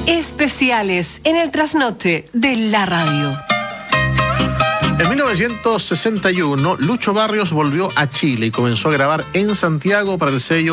Especiales en el trasnoche de la radio. En 1961, Lucho Barrios volvió a Chile y comenzó a grabar en Santiago para el sello